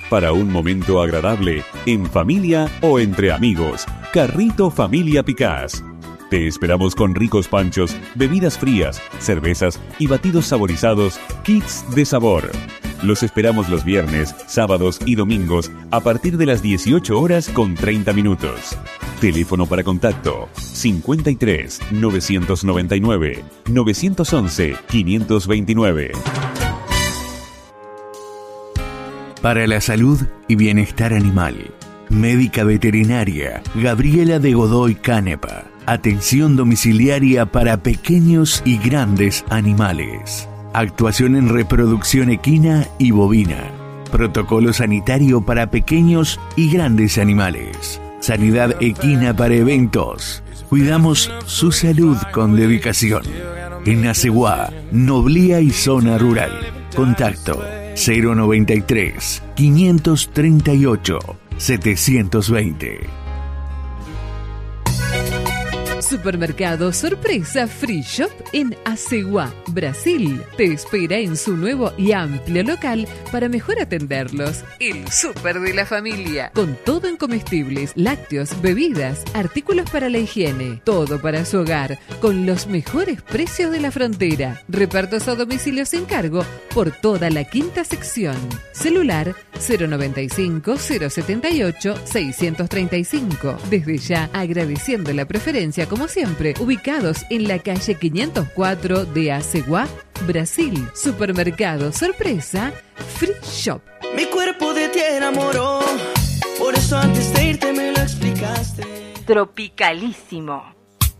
Para un momento agradable, en familia o entre amigos. Carrito Familia Picás. Te esperamos con ricos panchos, bebidas frías, cervezas y batidos saborizados, kits de sabor. Los esperamos los viernes, sábados y domingos a partir de las 18 horas con 30 minutos. Teléfono para contacto 53 999 911 529. Para la salud y bienestar animal. Médica veterinaria Gabriela de Godoy Canepa. Atención domiciliaria para pequeños y grandes animales. Actuación en reproducción equina y bovina. Protocolo sanitario para pequeños y grandes animales. Sanidad equina para eventos. Cuidamos su salud con dedicación. En Aceguá, Noblía y Zona Rural. Contacto 093 538 720. Supermercado Sorpresa Free Shop en Aceguá, Brasil. Te espera en su nuevo y amplio local para mejor atenderlos. El súper de la familia. Con todo en comestibles, lácteos, bebidas, artículos para la higiene. Todo para su hogar. Con los mejores precios de la frontera. Repartos a domicilio sin cargo por toda la quinta sección. Celular 095-078-635. Desde ya agradeciendo la preferencia como siempre, ubicados en la calle 504 de Aceguá, Brasil. Supermercado Sorpresa Free Shop. Mi cuerpo de ti enamoró, por eso antes de irte me lo explicaste. Tropicalísimo.